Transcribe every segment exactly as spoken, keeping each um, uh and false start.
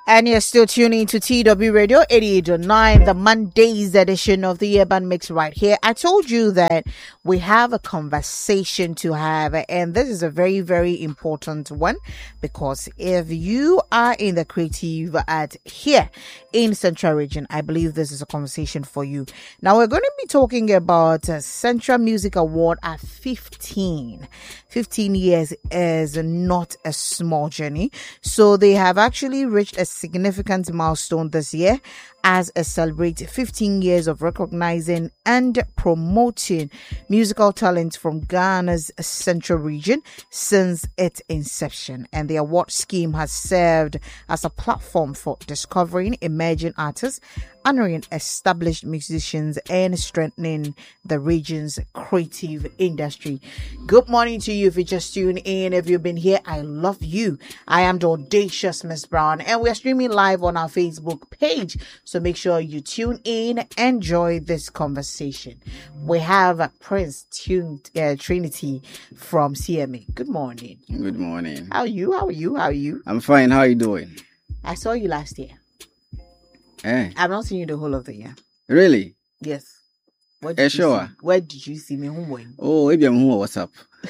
And you're still tuning to T W Radio eighty-eight point nine, the Monday's edition of the Urban Mix right here. I told you that we have a conversation to have, and this is a very, very important one, because if you are in the creative at here in Central Region, I believe this is a conversation for you. Now, we're going to be talking about uh, Central Music Award at fifteen. fifteen years is not a small journey. So they have actually reached a significant milestone this year as it celebrates fifteen years of recognizing and promoting musical talent from Ghana's Central Region since its inception. And the award scheme has served as a platform for discovering emerging artists, honoring established musicians, and strengthening the region's creative industry. Good morning to you if you just tuned in. If you've been here, I love you. I am the audacious Miss Brown, and we're streaming live on our Facebook page. So make sure you tune in, enjoy this conversation. We have Prince tuned, uh, Trinity from C M A. Good morning. Good morning. How are you? How are you? How are you? I'm fine. How are you doing? I saw you last year. Eh? I've not seen you the whole of the year. Really? Yes. Where did Eh, you sure. see? Where did you see me? Who Oh, maybe I'm on WhatsApp.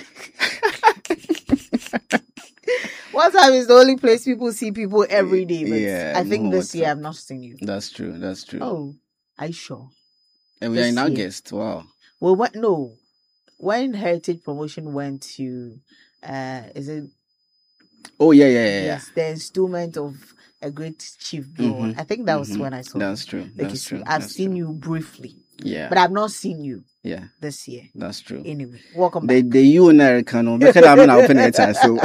WhatsApp is the only place people see people every day. But Yeah, I think no this WhatsApp. year I've not seen you. That's true. That's true. Oh, are you sure? And we are this in year. August. Wow. Well, what? No. When Heritage Promotion went to, uh, is it? Oh, yeah, yeah, yeah. yeah. Yes, the installment of a great chief bro. Mhm, I think that was mhm. when I saw That's you. true. Like That's you see, true. I've That's seen true. you briefly, Yeah. but I've not seen you Yeah. this year. That's true. Anyway, welcome The back. the you and Erica no because I'm not open it so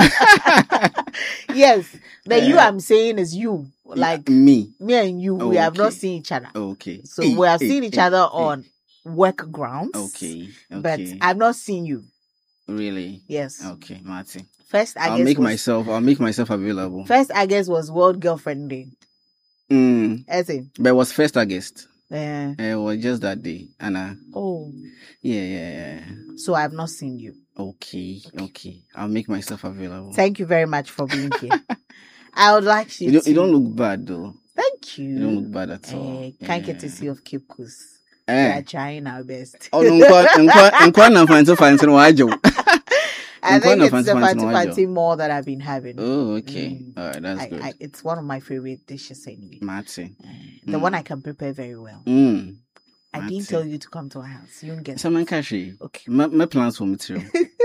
Yes, the you Uh, I'm saying is you. Like me. me and you, we have not Okay. seen each other. Okay. So Eh, we have eh, seen each eh, other eh. on work grounds. Okay. But Okay. I've not seen you. Really? Yes. Okay, Marty. First, I I'll guess make was, myself I'll make myself available. first I guess was World Girlfriend Day. Mm, As in, but it was first August. uh, It was just that day. And uh, oh, yeah, yeah, yeah. so I've not seen you. Okay, okay. I'll make myself available. Thank you very much for being here. I would like you, You don't, to. you don't look bad though. Thank You don't you. look bad at all. Uh, can't get to see of Cape Coast. We Eh. are trying our best. Oh, no, nkwa nkwa nkwa na fancy fancy no ajo. I nkwa think na it's fancy the fancy fancy no fancy ajo. more that I've been having. Oh, okay. Mm. All right, that's I, good. I, it's one of my favorite dishes anyway. Marty. Uh, the Mm. one I can prepare very well. Mm. I didn't Marty. tell you to come to our house. You don't get Someone kashi. Okay. My my plans for material.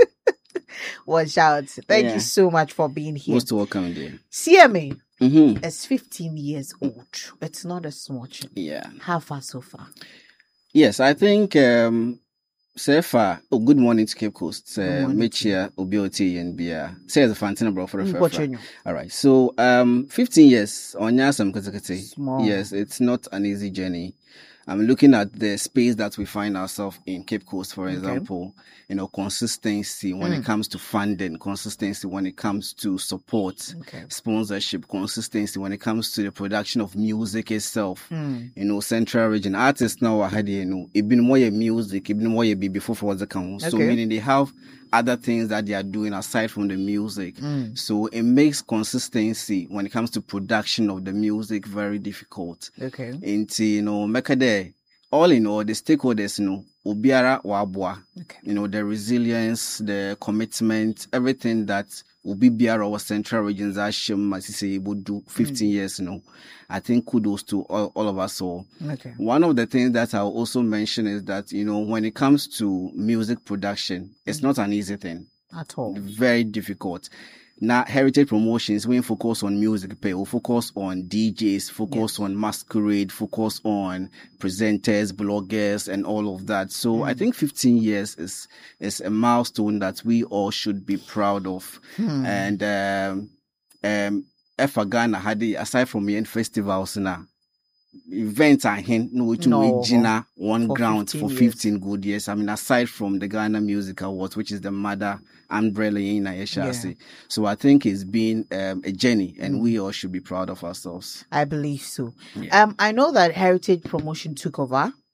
Watch out. Thank Yeah. you so much for being here. Most welcome there. C M A Mm-hmm. is fifteen years old. It's not a small thing. Yeah. How far so far? Yes, I think um so far, oh, good morning to Cape Coast. Good Uh, morning Mechia, Obioti, and Bia. Say as a fantina bro for the Mm, first. Pochenyo. All right. So, um, fifteen years on Yasam Katakati. Small. Yes, it's not an easy journey. I'm looking at the space that we find ourselves in Cape Coast, for Okay. example, you know, consistency when Mm. it comes to funding, consistency when it comes to support, Okay. sponsorship, consistency when it comes to the production of music itself. Mm. You know, Central Region artists now are had, you know, it been more music, it been more before for the count. So Okay. meaning they have other things that they are doing aside from the music. Mm. So it makes consistency when it comes to production of the music very difficult. Okay. Into, you know, Mekade, all in all, the stakeholders, you know, Obiara Wabwa, Okay. you know, the resilience, the commitment, everything that Obi Biara or Central Regions Ashim, as you say, able to do fifteen years, you know, I think kudos to all, all of us all. Okay. One of the things that I'll also mention is that, you know, when it comes to music production, it's not an easy thing. At all. Very difficult. Now, Heritage Promotions, we focus on music, pay, we focus on D Js, focus on masquerade, focus on presenters, bloggers, and all of that. So I think fifteen years is is a milestone that we all should be proud of. Hmm. And um, um, Efa Ghana had it, aside from the festivals now, events are hin no to No, Gina one for ground fifteen for years. fifteen good years. I mean, aside from the Ghana Music Awards, which is the mother umbrella in Ayesha. So I think it's been um, a journey, and Mm. we all should be proud of ourselves. I believe so. Yeah. Um, I know that Heritage Promotion took over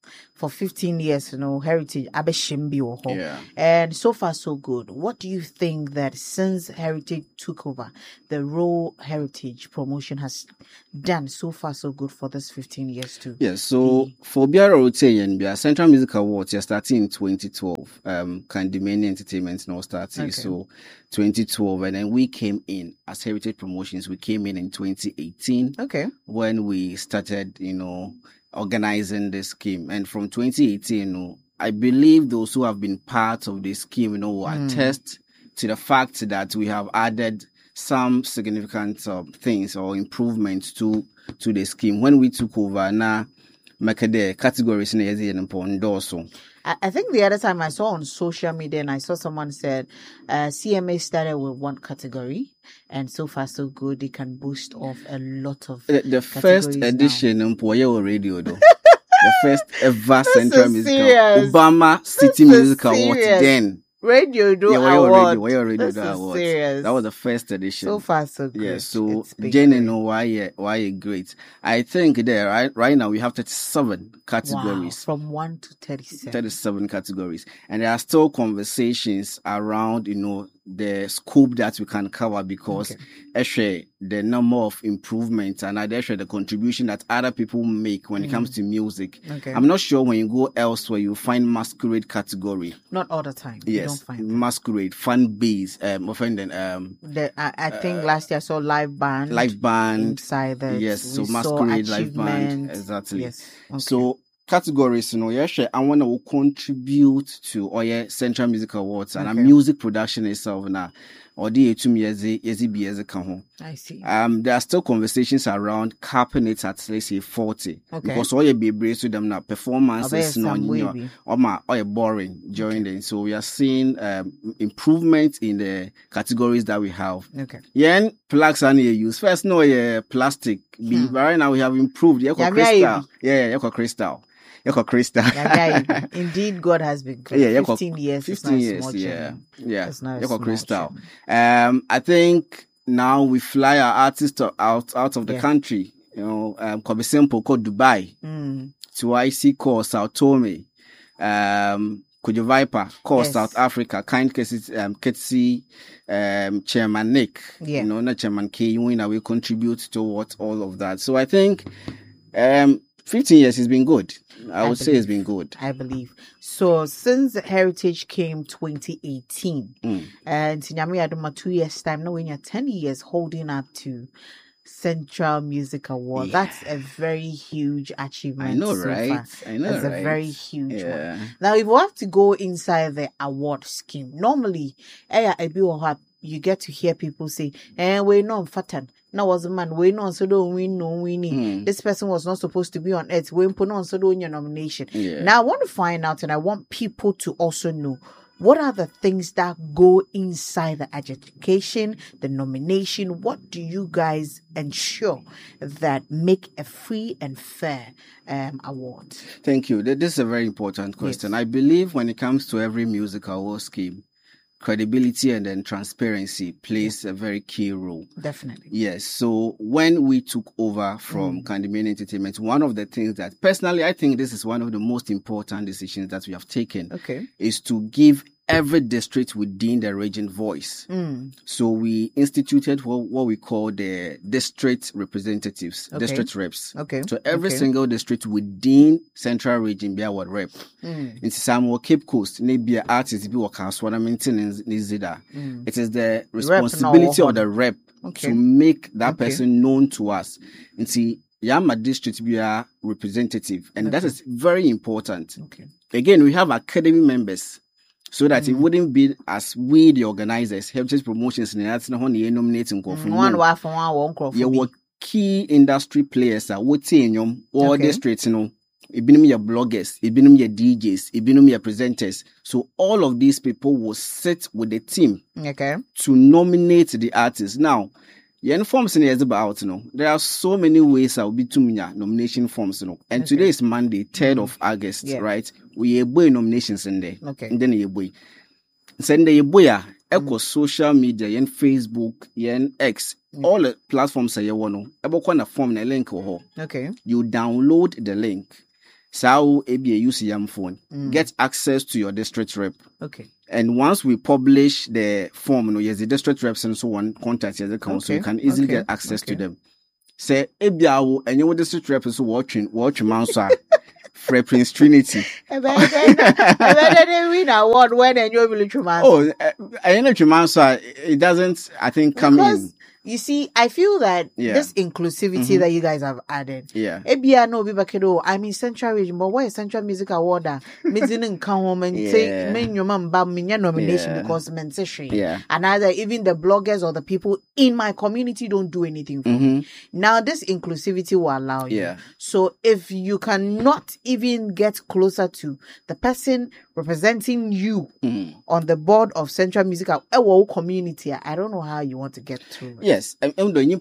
for fifteen years, you know, Heritage Abeshimbi or Yeah. and so far so good. What do you think that since Heritage took over, the role Heritage Promotion has done so far so good for this fifteen years too? Yeah, so for Biara Rotayan, Bia Central Music Awards, you're starting in twenty twelve. Um, Kandimani Entertainment now starting. Okay. So twenty twelve, and then we came in as Heritage Promotions. We came in in twenty eighteen. Okay. When we started, you know, organizing the scheme. And from twenty eighteen, you know, I believe those who have been part of the scheme, you know, will Mm. attest to the fact that we have added some significant uh, things or improvements to to the scheme. When we took over, now, the categories in also. I I think the other time I saw on social media and I saw someone said uh, C M A started with one category and so far so good. They can boost off a lot of The, the first categories edition in Poyo Radio, though. The first ever Central is Music serious. Obama City This is Music Award serious. then. Radio do Yeah, Wayo award. Radio, Wayo Radio This do is Awards. serious. That was the first edition. So far so good. Yeah, so It's been Jane great. know why why great. I think there right right now we have thirty-seven Wow, categories. from one to thirty-seven. thirty-seven categories, and there are still conversations around, you know, the scope that we can cover because Okay. actually the number of improvements and actually the contribution that other people make when it comes to music. Okay. I'm not sure when you go elsewhere you find masquerade category. Not all the time. You don't Yes, find that. masquerade, fan base, um, offending, um, The, I, I think last year I saw live band. live band. Inside that. Yes, so we saw masquerade, live band, achievement. exactly. Yes. Okay. So categories, you know, yeah, sure, I want to contribute to or yeah, Central Music Awards and Okay. a music production itself now. Or the two years, years, years, can I see. Um, there are still conversations around capping it at let's say forty Okay. because all your baby to them now performances, Obey no, some you know, wavy. or my or boring during the so we are seeing um improvement in the categories that we have. Okay. Yeah, and plugs are used first. No, yeah, plastic. Be Hmm. but right now we have improved. Yeah, Yeah, crystal. yeah, Yeah, yeah, crystal. Yeah, crystal. Yeah, yeah, indeed, God has been good. Yeah, yeah, fifteen years. Fifteen is years. not a small Yeah, journey. yeah. It's not a Yeah, small crystal. journey. Um, I think now we fly our artists to- out out of the Yeah. country. You know, um, could be simple. Called Dubai Mm. to I C call Sao Tome. Um. Kujo Viper, call Yes. South Africa, kind cases, um, Ketsi, um, Chairman Nick, Yeah. you know, not Chairman K, you know, we contribute towards all of that. So I think, um, fifteen years has been good. I I would say it's been good. I believe. So since Heritage came twenty eighteen, Mm. and Nyami Adoma two years time, now when you're ten years holding up to Central Music Award, Yeah. that's a very huge achievement. I know, so right? far. I know, That's right? a very huge Yeah. one. Now, if we have to go inside the award scheme, normally, eh, I be or you get to hear people say, eh, we know fatan. Now was a man, we know so don't win, no winning. Mm. This person was not supposed to be on it. We put on so don't your nomination. Yeah. Now I want to find out, and I want people to also know what are the things that go inside the adjudication, the nomination. What do you guys ensure that make a free and fair um, award? Thank you. Th- This is a very important question. Yes. I believe when it comes to every music award scheme, credibility and then transparency plays a very key role. Definitely. Yes. So when we took over from Kandimani Entertainment, one of the things that personally I think this is one of the most important decisions that we have taken Okay. is to give every district within the region voice. Mm. So we instituted what, what we call the district representatives, Okay. district reps. Okay. So every Okay. single district within Central Region be our rep. Mm. It's some work Cape Coast, maybe an artist be work house what maintenance is that. Mm. It is the now responsibility or of the rep Okay. to make that Okay. person known to us. And see, Yama district be a representative, and that Okay. is very important. Okay. Again, we have academy members. So that Mm. it wouldn't be as we, the organizers, Heritage Promotions, and that's not only nominating. Mm, one wife for one one crop. Yeah, what key industry players are what saying you all Okay. districts, you know. Ibinum your bloggers, ibinum your D Js, ibinum your presenters. So all of these people will sit with the team Okay. to nominate the artists. Now, your forms in the about, you know, there are so many ways I will be to me nomination forms, you know. And Okay. today is Monday, third of August, Yeah. right? We have boy nominations in there. Okay. And then you boy. Send the boy echo social media, yen Facebook, yen X, all the platforms are you want to. Ebo kwa na form na link or Okay. you download the link. So A B A use yam phone. Mm. Get access to your district rep. Okay. And once we publish the form, you know, yes, the district reps and so on contact yes, the council, Okay. you can easily Okay. get access Okay. to them. Say A B A and your district rep is watching watching Mansa for Prince Trinity. And then win award when and you're military man. Oh, I know Mansa. It doesn't, I think, come Because in. you see, I feel that Yeah. this inclusivity Mhm. that you guys have added. Yeah. Ebia no be back I'm in Central Region, but why is Central Music Award? Me didn't come home and say Yeah. me your man bam me nomination Yeah. because men say Yeah. and either even the bloggers or the people in my community don't do anything for me. Mm-hmm. Now this inclusivity will allow you. Yeah. So if you cannot even get closer to the person representing you Mm. on the board of Central Music Award community, I don't know how you want to get through it. Yes. And the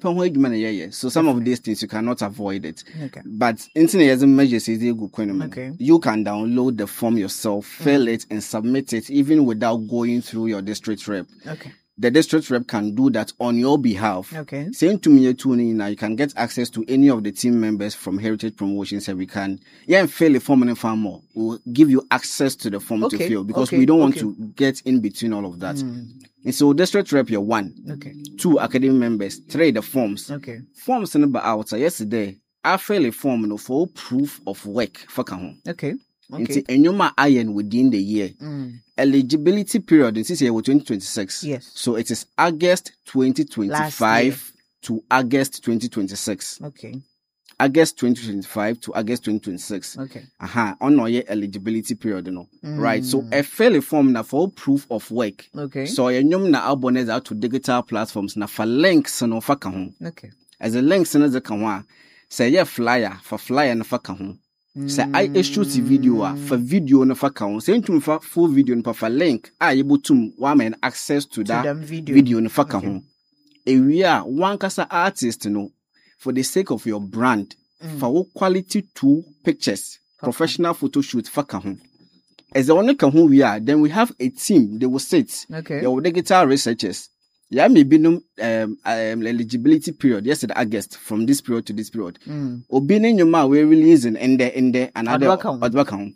so some of these things you cannot avoid it. Okay. But internet measures is a good question. Okay. You can download the form yourself, fill it, and submit it even without going through your district rep. Okay. The district rep can do that on your behalf. Okay. Same to me, tuning now, you can get access to any of the team members from Heritage Promotions, and we can, yeah, and fill the form and far more. We'll give you access to the form Okay. to fill because Okay. we don't want Okay. to get in between all of that. Mm. And so, district rep, you're one. Okay. Two, academy members. Three, the forms. Okay. Forms in the out. Yesterday, I filled a form no, for proof of work for Kahon. Okay. Okay. Into Enyoma iron within the year. Mm. Eligibility period in this year was twenty twenty-six. Yes. So it is August twenty Last year. twenty-five to August twenty twenty-six. Okay. August twenty twenty-five to August twenty twenty-six. Okay. Aha, on our year eligibility period, you know. Mm. Right. So a fairly form na for proof of work. Okay. So enyom na abonnés out to digital platforms na for links no fa ka ho. Okay. As a links na ze ka ho a, say ye flyer for flyer na fa ka ho. Say I issue the video a for video na fa ka ho. Say ntum fa full video na for link a ye botum wa man access to, To that them video. video na fa ka Okay. ho. Ewia one kasa artist no for the sake of your brand Mm. for quality two pictures, professional photo shoot fa ka ho. As the one ka ho we are, then we have a team. They will sit. Okay. They will digital researchers. Yeah, maybe no um, um eligibility period. Yesterday August from this period to this period. Mm. Obini nyoma we releasing in the in the another Odwaka ho. odwaka ho.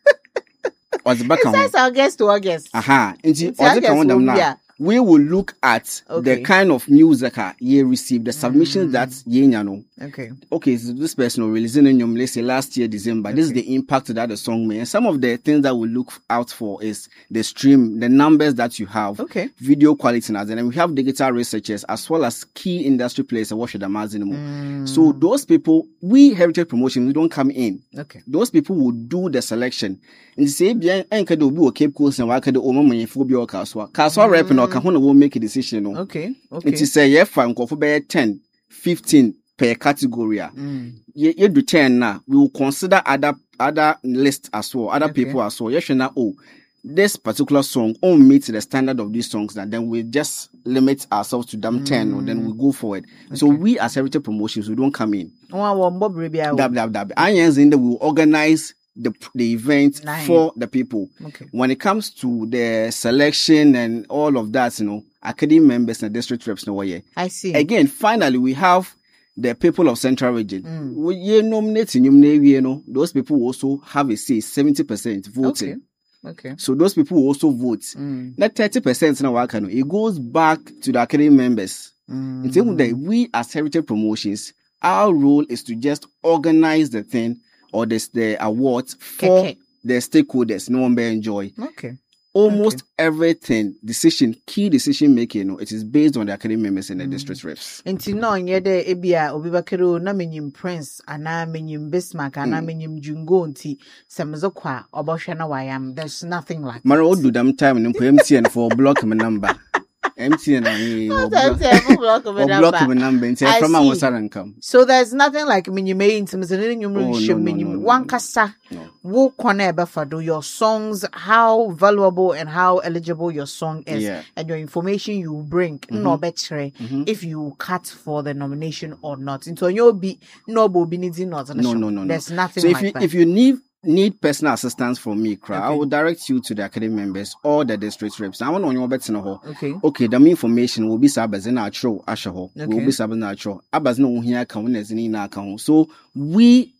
Odwaka ho. That's August to August. Aha. Inti It's odwaka August ho them will be now. a- We will look at Okay. the kind of music uh, ye receive, the submissions Mm. that ye know. Okay. Okay, so this person will releasing in your let's say last year December. This is Okay. the impact that the song made. And some of the things that we look out for is the stream, the numbers that you have, Okay. video quality, and then we have digital researchers as well as key industry players. What should imagine? Mm. So those people, we Heritage Promotion, we don't come in. Okay. Those people will do the selection. And say, bien, enka do bi o Cape Coast and waka de o mama yefo bi o kaswa. Kaswa rep no ka ho na will make a decision no. Okay. Okay. It is say ye fa nkofo be ten, fifteen per category. a. Mm. Ye ye do ten na, we will consider other other lists as well, other Okay. people as well. Yes, na oh, this particular song won't meet the standard of these songs, and then we just limit ourselves to them ten, or then we go forward. So Okay. we as Heritage Promotions, we don't come in. One one Bob Rebia. Dab dab dab. Onions in the we will organize the the event Nice. for the people. Okay. When it comes to the selection and all of that, you know, academy members and district reps, no way. I see. Again, finally, we have the people of Central Region. Mm. We ye nominate in you know, those people also have a say, seventy percent voting. Okay. Okay. So those people will also vote. Mm. Not thirty percent now, it goes back to the academy members. Mm. In terms that we as Heritage Promotions, our role is to just organize the thing or this the awards for Okay. the stakeholders. No one may enjoy. Okay. Almost everything, decision, key decision making, you know, it is based on the academy members and the Mm. district reps. Nti no nye de ebia obi bakero na menyim Prince ana menyim Bismarck ana Mm. menyim Jungo nti semzo kwa obohwe na wayam. There's nothing like Mara that. do them time and M T N for block my number. M T N and or That's block a block of a or block my number. number. And I say from my see. was come. So there's nothing like menyim intim zene nyum Oh, no, shim no, menyim no, no, one no. kasa No. wo kwana ebefado your songs, how valuable and how eligible your song is, Yeah. and your information you bring no betre Mhm. if you cut for the nomination or not. Into your be no bo be needing not No, no, no, no. There's nothing So if like you that. if you need need personal assistance from me, cry, I Okay. will direct you to the academy members or the district reps. I want to know your better know. Okay. Okay, the information will be sabas in our show, Ashaho. Okay. Will be sabas in our show. Abas no here account as in our account. So we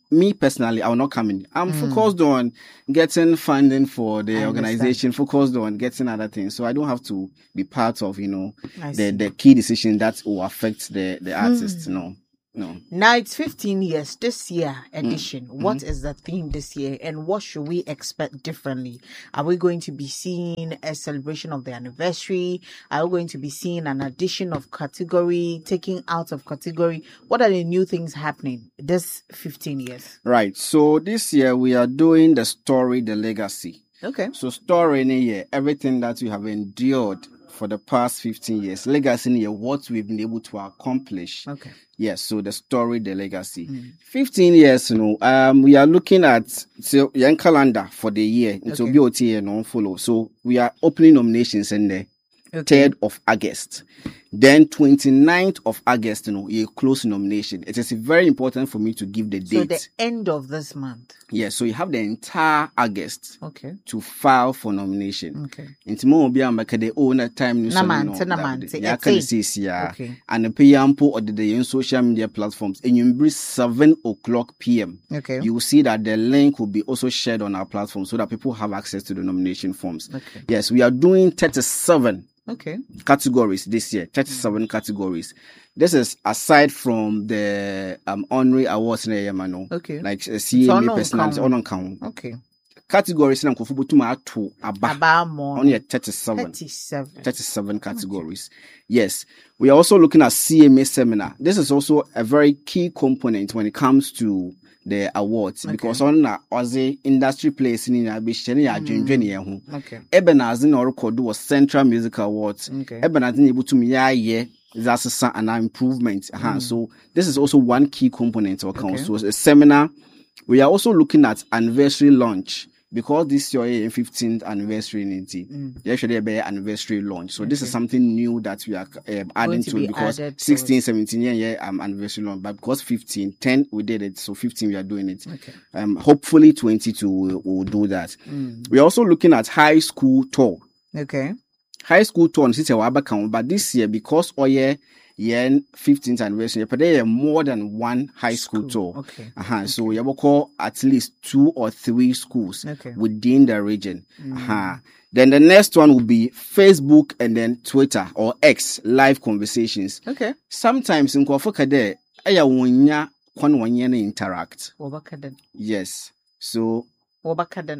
me personally, I will not come in. I'm mm. focused on getting funding for the I organization, understand. Focused on getting other things. So I don't have to be part of, you know, I the, the key decision that will affect the, the artist, mm. no. No. Now it's fifteen years this year edition. Mm. What mm-hmm. is the theme this year and what should we expect differently? Are we going to be seeing a celebration of the anniversary? Are we going to be seeing an addition of category, taking out of category? What are the new things happening this fifteen years? Right. So this year we are doing the story, the legacy. Okay. So story in a year, everything that we have endured for the past fifteen years. Legacy in a year, what we've been able to accomplish. Okay. Yes, so the story, the legacy. Mm. fifteen years, you know, um, we are looking at so young calendar for the year. Okay. So B O T and non-follow. So we are opening nominations in the okay. third of August. Then twenty-ninth of August, you know, you close nomination. It is very important for me to give the date. So the end of this month. Yes, so you have the entire August okay. to file for nomination. Okay. Into more be am the owner time news. Yeah, can see yeah. And the payampo or the social media platforms. And you bring seven o'clock p m. Okay. You will see that the link will be also shared on our platform so that people have access to the nomination forms. Okay. Yes, we are doing thirty-seven. Okay. Categories this year, thirty-seven mm-hmm. categories. This is aside from the um honorary awards in Yamano. Okay. Like uh, C M A personality on count. Okay. Categories in Kofubutu to Aba more. Only thirty-seven. thirty-seven. thirty-seven categories. Okay. Yes. We are also looking at C M A seminar. This is also a very key component when it comes to the awards okay. because on na oze industry place in abishene ya dwendwene ye ho okay Ebenazi na record was Central Music Awards okay Ebenazi na ebutumi ya ye that's an improvement uh-huh. mm. So this is also one key component of okay. So a seminar. We are also looking at anniversary launch because this year fifteenth anniversary in T. Mm. There should be an anniversary launch. So okay. this is something new that we are um, adding to, to be because sixteen, seventeen year yeah, um, anniversary launch. But because fifteen, ten we did it. So fifteen we are doing it. Okay. Um, hopefully twenty-two will, will do that. Mm. We're also looking at high school tour. Okay. High school tour, but this year because oh yeah, yeah, fifteenth anniversary, but there are more than one high school, school. tour. Okay. Uh-huh. Okay. So we will call at least two or three schools okay. within the region. Mm. Uh-huh. Then the next one will be Facebook and then Twitter or X live conversations. Okay. Sometimes in Kwafaka there, aya wonya kwan wanya interact. Wabakaden. Yes. So Wabakaden.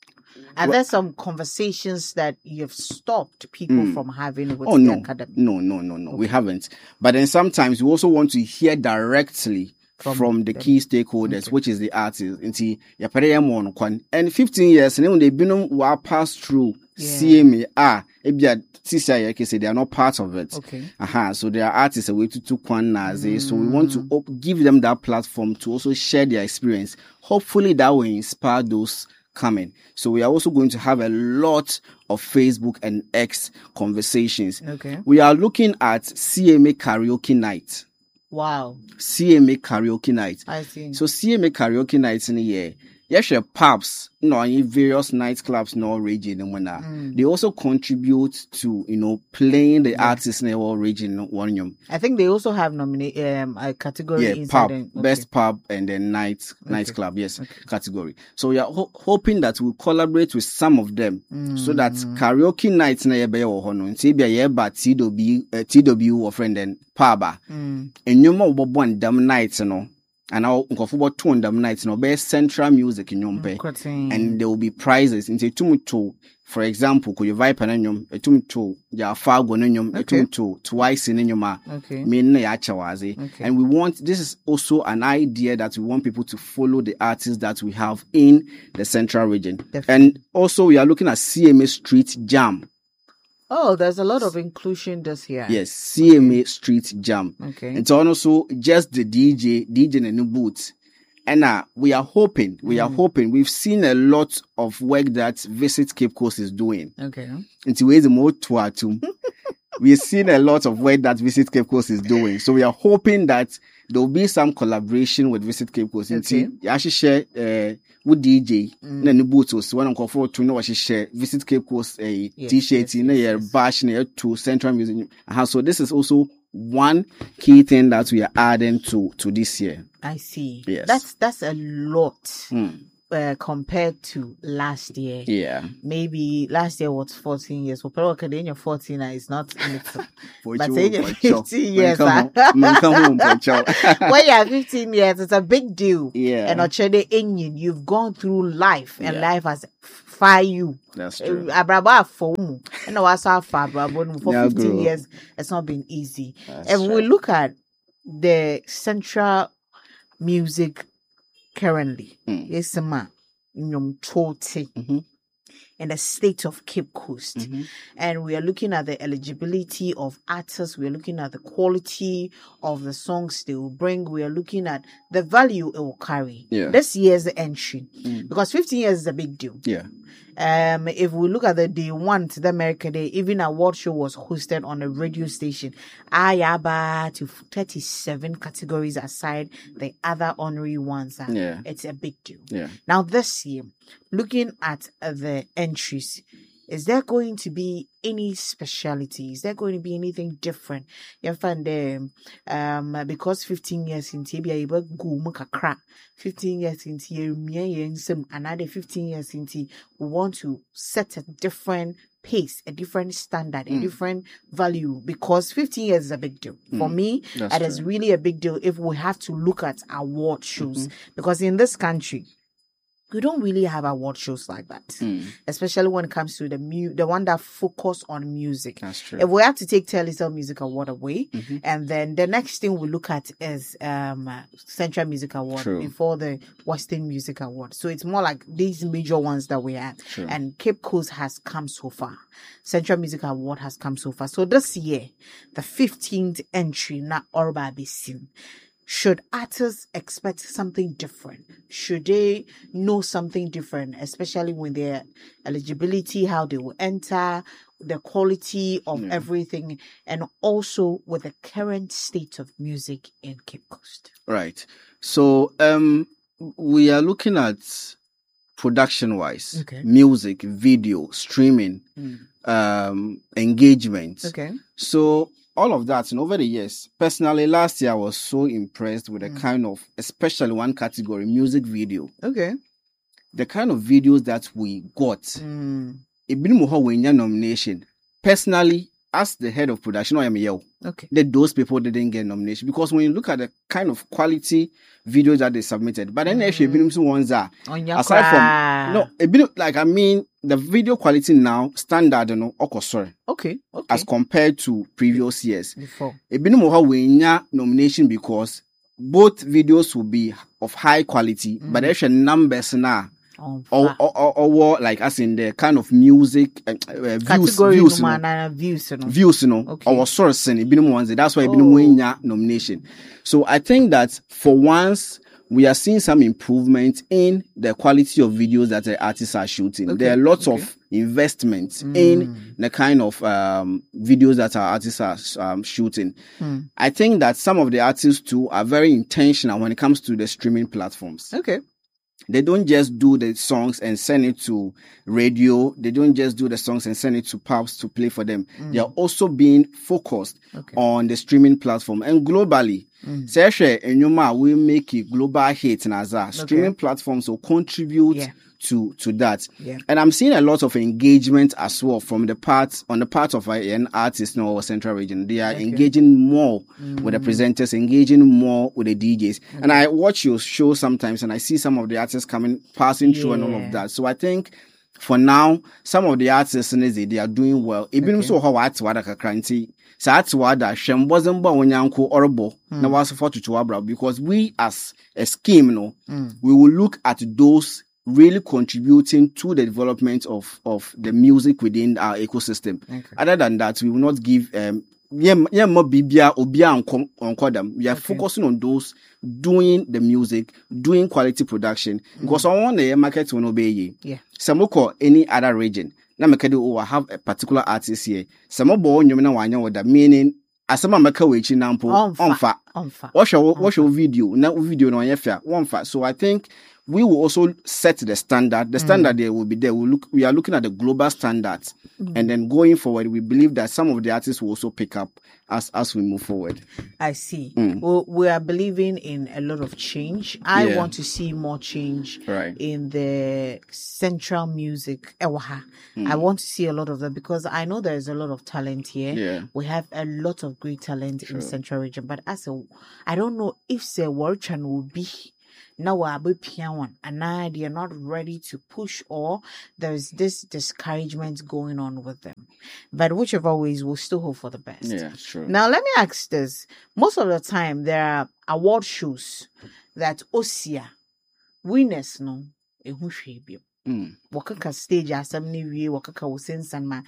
Are there some conversations that you've stopped people mm. from having with oh, the no. academy? No, no, no, no. Okay. We haven't. But then sometimes we also want to hear directly from, from the them. key stakeholders, okay. which is the artists. And fifteen years, and they've been will pass through yeah. C M A. Ah, say they are not part of it. Okay. Uh-huh. So they are artists away to two mm. So we want to op- give them that platform to also share their experience. Hopefully that will inspire those coming. So we are also going to have a lot of Facebook and X conversations. Okay. We are looking at C M A karaoke night. Wow. C M A karaoke night. I see. So C M A karaoke nights in a year. Yes, your pubs, no, in various nightclubs, no region, and when mm. they also contribute to, you know, playing the yeah. artists in our region. One, I think they also have nominate um a category. Yeah, inside pub, and, okay. best pub, and then night okay. nightclub. Yes, okay. category. So we are ho- hoping that we'll collaborate with some of them, mm. so that karaoke nights na yebe or hono. Ntibia yeba T W T W or friend and pub. Mm. And you more one damn nights, you know. And now Nkofo two on them nights no be Central Music in Yompe. Mm, and there will be prizes into tumuto. For example, could you vibe an enyum, a tumuto, ya fago nenyum, a tumuto, twice in enyuma, okay. mean yachawazi. Okay. And we want this is also an idea that we want people to follow the artists that we have in the Central region. Definitely. And also we are looking at C M A Street Jam. Oh, there's a lot of inclusion this year. Yes, C M A okay. Street Jam. Okay. And so also just the D J, D J and new boots. And uh, we are hoping, we mm. are hoping, we've seen a lot of work that Visit Cape Coast is doing. Okay. Into ways more to We've seen a lot of work that Visit Cape Coast is doing. So we are hoping that there will be some collaboration with Visit Cape Coast. Okay. You actually share uh, with D J. Mm. And the boots one on for to know share Visit Cape Coast a uh, yes, t-shirt yes, in yes, a yes. bash near to Central Museum. Uh-huh. So this is also one key thing that we are adding to to this year. I see. Yes. That's that's a lot. Mm. Uh, compared to last year. Yeah. Maybe last year was fourteen years. So probably in your fourteen is not little. For But you, in your for sure. fifteen years. Man, ah. come home- man, come home, for sure. When you are fifteen years, it's a big deal. Yeah. And actually, you've gone through life, and Yeah. life has fired you. That's true. Abraba for you. And I was for for Yeah, fifteen girl. years. It's not been easy. That's And we right. look at the central music currently, Mm. yes, ma, nyom tote, Mhm. in the state of Cape Coast. Mhm. And we are looking at the eligibility of artists. We are looking at the quality of the songs they will bring. We are looking at the value it will carry. Yeah. This year's entry, Mm. because fifteen years is a big deal. Yeah. Um, if we look at the day one to the American Day, even award show was hosted on a radio station. Ayaba to thirty-seven categories aside the other honorary ones. uh, Yeah. It's a big deal. Yeah. Now this year, looking at uh, the entries, is there going to be any speciality? Is there going to be anything different? You find them, um, because fifteen years in Tibia, you go kakra. fifteen years in Tibia, another fifteen years in Tibia, we want to set a different pace, a different standard, a Mm. different value, because fifteen years is a big deal. For Mm. me, That's it is true. really a big deal if we have to look at award shows, Mm-hmm. because in this country, we don't really have award shows like that, Mm. especially when it comes to the mu- the one that focus on music. That's true. If we have to take Telecel Music Award away, Mhm. and then the next thing we look at is um uh, Central Music Award True. before the Western Music Award. So it's more like these major ones that we have. True. And Cape Coast has come so far. Central Music Award has come so far. So this year, the fifteenth entry, na Orba Bisim. Should artists expect something different? Should they know something different, especially when their eligibility, how they will enter, the quality of Yeah. everything, and also with the current state of music in Cape Coast? Right. So um we are looking at production wise, Okay. music, video, streaming, um engagement. Okay. So all of that, and over the years, personally, last year I was so impressed with the Mm. kind of, especially one category, music video, Okay. the kind of videos that we got. Mm. Ebini mo when nomination. Personally, as the head of production, I am here. Okay. That those people didn't get nomination, because when you look at the kind of quality videos that they submitted, but then actually, Mm. mm. ones are On your aside cry. from no, a bit like I mean the video quality now standard, you know, okay, sorry, Okay. Okay. as compared to previous years. Before. Ebini mo when nomination because both videos will be of high quality, but Mm. actually numbers now. On Or, fa- or, or, or like as in the kind of music uh, uh, views, category views, no you know, man, views, you know. views, you know, Okay. our source and Ibn ones. That's why Ibn Oh. Mwenya nomination. So I think that for once we are seeing some improvement in the quality of videos that the artists are shooting. Okay, There are lots okay. of investments Mm. in the kind of um, videos that our artists are um, shooting. Mm. I think that some of the artists too are very intentional when it comes to the streaming platforms. Okay. They don't just do the songs and send it to radio. They don't just do the songs and send it to pubs to play for them. Mm. They are also being focused Okay. on the streaming platform and globally. Mm. Say share enyoma will make a global hit and as a streaming platforms will contribute Yeah. to to that. Yeah. And I'm seeing a lot of engagement as well from the part on the part of an artist in our central region. They are Okay. engaging more Mm. with the presenters, engaging more with the D Js. And I watch your show sometimes and I see some of the artists coming, passing through and all Yeah. of that. So I think for now, some of the artists in this, they are doing well. Even Okay. so how what what kakranti. So that's what that shem wasn't born when yanko orbo. Now was for to abra because we as a scheme, no, Mm. we will look at those really contributing to the development of, of the music within our ecosystem. Okay. Other than that, we will not give um yeah, yeah, more bibia obia on them. We are Okay. focusing on those doing the music, doing quality production. Because I want the market to obey ye. Yeah. Samoko any other region. Now make oh, I have a particular artist here. Samo bo nyomina wanya with that meaning asama maka wechi nampo Onfa. onfa. Onfa. Watch your watch your video. Now video no yefa onfa. So I think we will also set the standard. The standard mm. there will be there. We look, we are looking at the global standards, mm. and then going forward, we believe that some of the artists will also pick up as as we move forward. I see. Mm. Well, we are believing in a lot of change. I yeah. want to see more change right. in the central music. Mm. I want to see a lot of them because I know there is a lot of talent here. Yeah. We have a lot of great talent sure. in the central region, but as a, I don't know if the world will be. Now and now they are not ready to push, or there's this discouragement going on with them. But whichever ways, we'll still hope for the best. Yeah, sure. Now let me ask this: most of the time, there are award shows that Osia winners no ehu hwebio. Mm. Wakaka stage assembly we wakaka usensanma.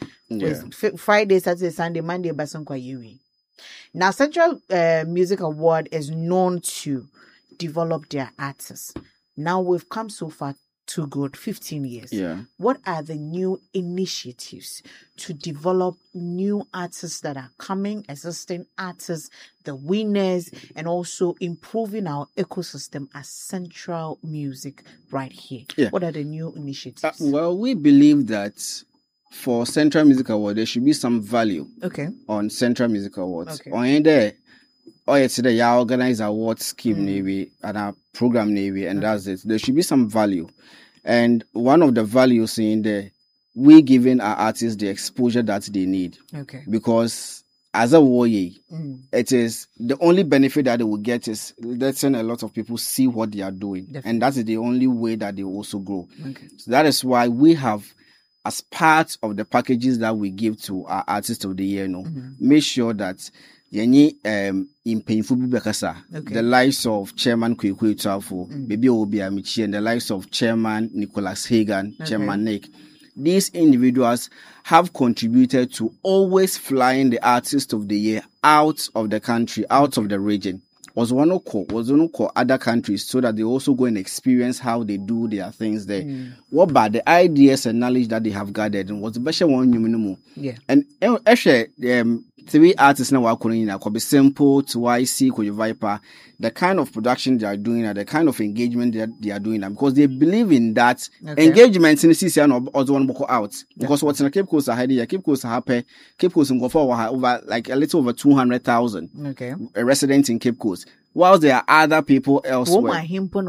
Friday, Saturday, Sunday, Monday, basonkwa yewi. Now Central uh, Music Award is known to develop their artists. Now we've come so far too good, fifteen years. Yeah. What are the new initiatives to develop new artists that are coming, existing artists, the winners, and also improving our ecosystem as Central Music right here? Yeah. What are the new initiatives? Uh, well, we believe that for Central Music Award, there should be some value okay. on Central Music Awards. Okay. On there, oh, yeah, today you organize award scheme mm. maybe and a program maybe, and okay. that's it. There should be some value, and one of the values in there, we giving our artists the exposure that they need. Okay. Because as a warrior, mm. it is the only benefit that they will get is letting a lot of people see what they are doing, Definitely. and that is the only way that they also grow. Okay. So that is why we have, as part of the packages that we give to our artists of the year, you know, mm-hmm. make sure that Yenye um in painful bekasa the likes of Chairman Kwekwe Twafo, mm. Baby Obi Amichi, and the likes of Chairman Nicholas Hagan, okay. Chairman Nick. These individuals have contributed to always flying the artist of the year out of the country, out of the region. Was one of was one of other countries so that they also go and experience how they do their things there. Mm. What about the ideas and knowledge that they have gathered and what's the best one you know? Yeah. And actually, um, three artists now are calling could be Simple, Y C, Koyo Viper. The kind of production they are doing and the kind of engagement that they are doing, because they believe in that okay. engagement in the C C and also one book out. Because yeah. what's in the Cape Coast ahead here, Cape Coast happy, Cape Coast in Gofa over like a little over two hundred thousand okay. residents in Cape Coast. Whilst there are other people elsewhere.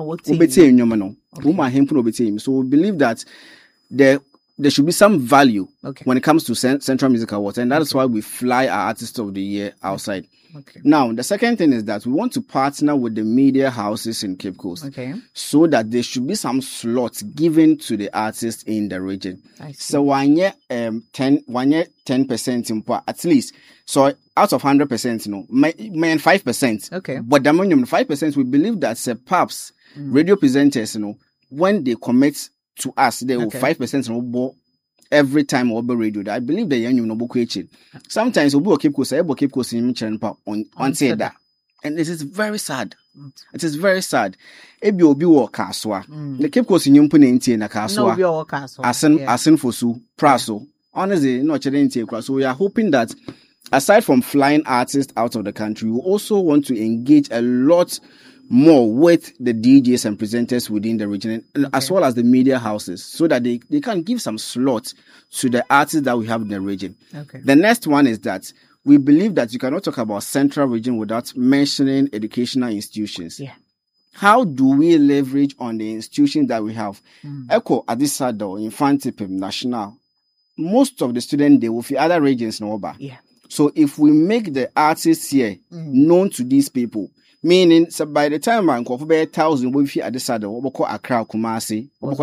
Okay. So we believe that there there should be some value okay. when it comes to Cent- Central Music Awards, and that is okay. why we fly our Artist of the Year outside. Okay. Now, the second thing is that we want to partner with the media houses in Cape Coast, okay. so that there should be some slots given to the artists in the region. I see. So one year, um, ten, one year, ten percent in at least. So out of hundred percent, you know, may five percent. Okay. But the minimum five percent, we believe that uh, perhaps mm. radio presenters, you know, when they commit to us, they will five percent no every time over radio. I believe the young no book sometimes we will keep course, I will keep course in on on say that. And this is very sad. It is very sad. Ebi obi wo kaswa. The keep course in yumpu nti na kaswa. No obi wo kaswa. Asen asen fosu praso. Honestly, no chere nti. So we are hoping that aside from flying artists out of the country, we also want to engage a lot more with the D Js and presenters within the region, okay. as well as the media houses, so that they, they can give some slots to the artists that we have in the region. Okay. The next one is that we believe that you cannot talk about Central Region without mentioning educational institutions. Yeah. How do we leverage on the institutions that we have? Mm. Echo, Adisado, Infantipim, National. Most of the students, they will feel other regions in Oba. Yeah. So if we make the artists here mm. known to these people, meaning, so by the time I'm going to thousand, we feel at the side of Accra, Kumasi,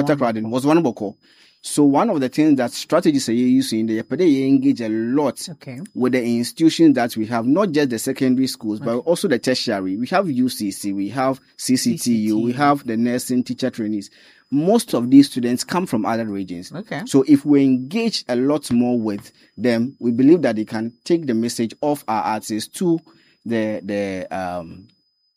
was one boko. So one of the things that strategies are using, they engage a lot okay. with the institutions that we have, not just the secondary schools, okay. but also the tertiary. We have U C C, we have C C T U, C C T. We have the nursing teacher trainees. Most of these students come from other regions. Okay. So if we engage a lot more with them, we believe that they can take the message of our artists to the, the, um,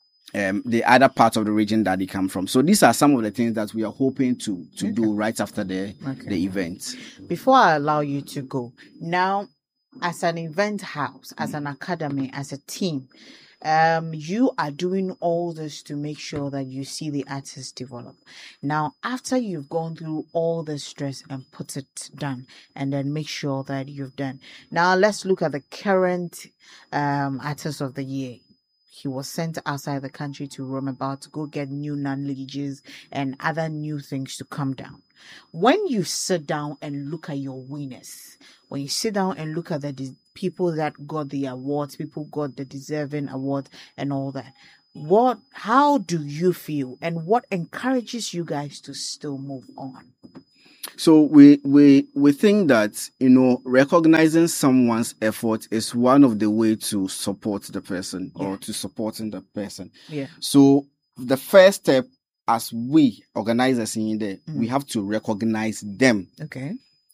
Um, the other parts of the region that they come from. So these are some of the things that we are hoping to to okay. do right after the okay. the event. Before I allow you to go, now as an event house, as an academy, as a team, Um, you are doing all this to make sure that you see the artist develop. Now, after you've gone through all the stress and put it down, and then make sure that you've done. Now, let's look at the current um artist of the year. He was sent outside the country to roam about to go get new non-leagues and other new things to come down. When you sit down and look at your winners, when you sit down and look at the de- people that got the awards, people got the deserving award and all that, what, how do you feel, and what encourages you guys to still move on? So we we we think that, you know, recognizing someone's effort is one of the way to support the person Yeah. or to supporting the person. Yeah. So the first step, as we organizers in there, Mm. we have to recognize them. Okay.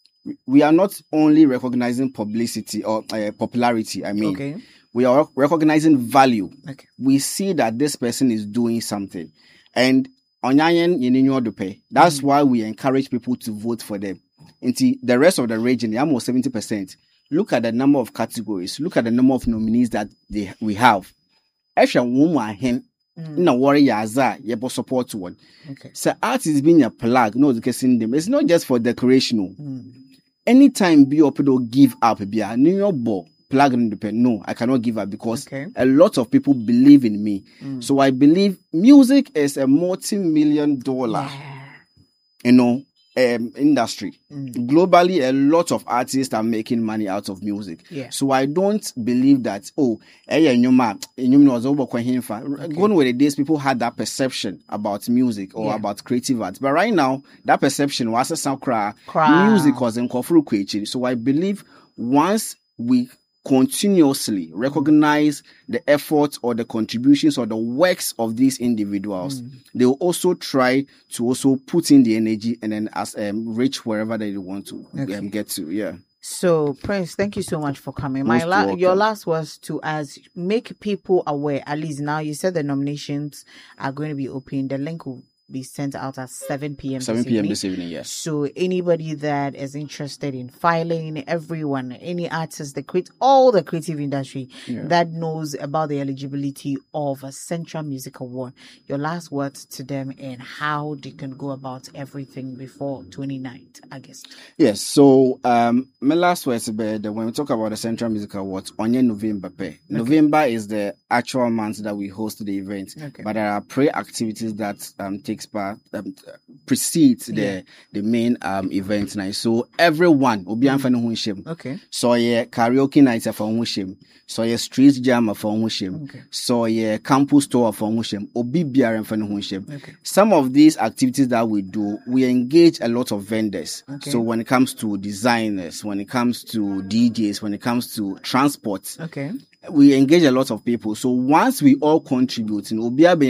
We are not only recognizing publicity or uh, popularity. I mean, Okay. we are recognizing value. Okay. We see that this person is doing something, and onyanyen yeninyo dope. That's why we encourage people to vote for them. Into the rest of the region, almost seventy percent. Look at the number of categories. Look at the number of nominees that they we have. If you want him, na worry yaza, you support one. Okay. So art is being a plug, no educating them. It's not just for decorational. Mm. Anytime be up to give up, be a new york ball plug in the pen. No, I cannot give up because Okay. a lot of people believe in me. Mm. So I believe music is a multi-million dollar, Yeah. you know, um, industry. Mm. Globally, a lot of artists are making money out of music. Yeah. So I don't believe that, oh, eh, yeah, you ma- you know, was over Going with the days, people had that perception about music or Yeah. about creative arts. But right now, that perception was a sound cry. Cry. Music was in Kofuru. So I believe once we continuously recognize the efforts or the contributions or the works of these individuals, Mm. they will also try to also put in the energy and then as um, reach wherever they want to Okay. um, get to. Yeah. So, Prince, thank you so much for coming. My Most la- welcome. your last was to as make people aware. At least now you said the nominations are going to be open. The link will be sent out at seven p.m. seven this p.m. evening. this evening, yes. So anybody that is interested in filing, everyone, any artist, the create all the creative industry Yeah. that knows about the eligibility of a Central Music Award, your last words to them and how they can go about everything before twenty-ninth August. Yes, so um, my last words about the, when we talk about the Central Music Awards, on November, pay. November is the actual month that we host the event, Okay. but there are pre-activities that um takes part um, precedes the Yeah. the main um event night. So everyone will be on mm. Okay. So yeah, karaoke nights for Hunshim. So yeah, street jam for Hunshim. Okay. So yeah, campus tour for Hunshim. Obi biara for Hunshim. Okay. Some of these activities that we do, we engage a lot of vendors. Okay. So when it comes to designers, when it comes to D Js, when it comes to transport, Okay. we engage a lot of people. So once we all contribute, you know,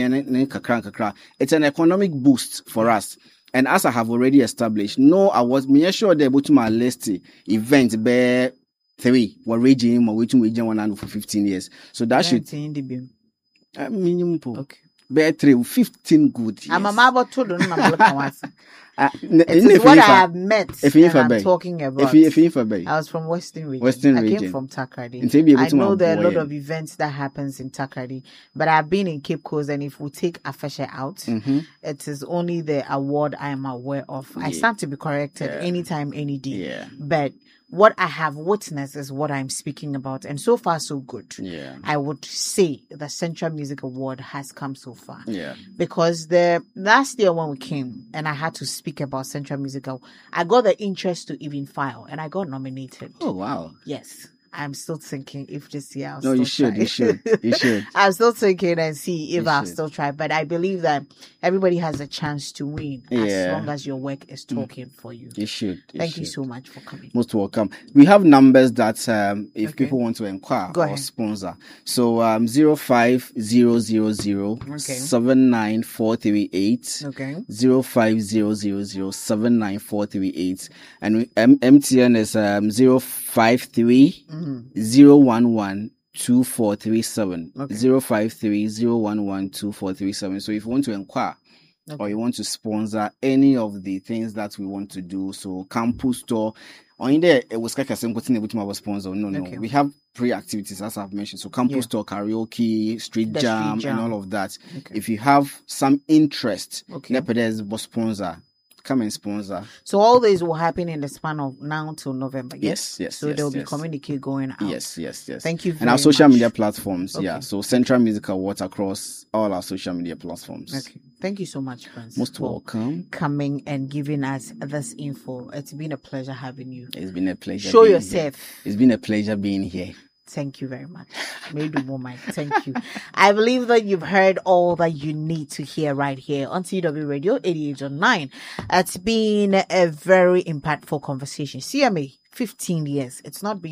it's an economic boost for us. And as I have already established, no, I was me sure they able to my list event bear three were raging or waiting region one for fifteen years. So that should nineteen debut. uh, minimum po. Okay. Bear three fifteen good years. I'm a mabo to do not Uh, It is what I have met if you and for I'm bay. talking about. If you if you for bay. I was from Western region. Western I region. came from Takrady. And to be able I to know there are a lot avoid- of events that happens in Takrady, but I've been in Cape Coast, and if we take Afesha out, Mhm. it is only the award I am aware of. I stand to be corrected Yeah. anytime, any day. Yeah. But what I have witnessed is what I'm speaking about, and so far so good. Yeah. I would say the Central Music Award has come so far. Yeah. Because the last year when we came and I had to speak about Central Music Award, I got the interest to even file and I got nominated. Oh wow. Yes. I'm still thinking if this year I'll No, still you should, try. you should, you should. I'm still thinking and see if You I'll should. still try. But I believe that everybody has a chance to win as Yeah. long as your work is talking for you. You should. You Thank you should. so much for coming. Most welcome. We have numbers that um if Okay. people want to inquire Go or ahead. sponsor. So um zero five zero zero zero Okay. seven nine four three eight Okay. zero five zero zero zero seven nine four three eight and we, M- M T N is um zero five three Mhm. zero one one two four three seven Okay. zero five three zero one one two four three seven. So if you want to inquire, Okay. or you want to sponsor any of the things that we want to do, so campus store, or in there, it was like a simple thing with my sponsor. No, no, Okay. we have pre-activities as I've mentioned. So campus Yeah. store, karaoke, street The jam, street and jam. all of that. Okay. If you have some interest, Okay. Nepedes sponsor, come and sponsor. So all this will happen in the span of now till November. Yes, yes, So yes, there will be yes. communique going out. Yes, yes, yes. Thank you very And our social much. media platforms, yeah. Okay. So Central Music Awards across all our social media platforms. Okay. Thank you so much, Prince. Most for welcome. coming and giving us this info. It's been a pleasure having you. It's been a pleasure. Show being yourself. Here. It's been a pleasure being here. Thank you very much. May do more, Mike. Thank you. I believe that you've heard all that you need to hear right here on T W Radio eighty-eight point nine. It's been a very impactful conversation. C M A, fifteen years. It's not been